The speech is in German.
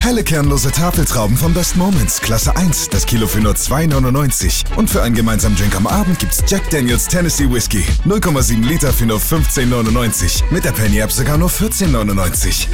Helle kernlose Tafeltrauben von Best Moments, Klasse 1, das Kilo für nur 2,99. Und für einen gemeinsamen Drink am Abend gibt's Jack Daniels Tennessee Whiskey, 0,7 Liter für nur 15,99. Mit der Penny App sogar nur 14,99.